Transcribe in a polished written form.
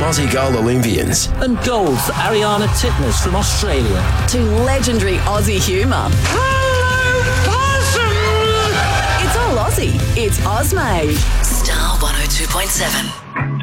Aussie goal Olympians. And gold for Ariana Titmus from Australia. To legendary Aussie humour. It's all Aussie. It's Ozmade. Star 102.7.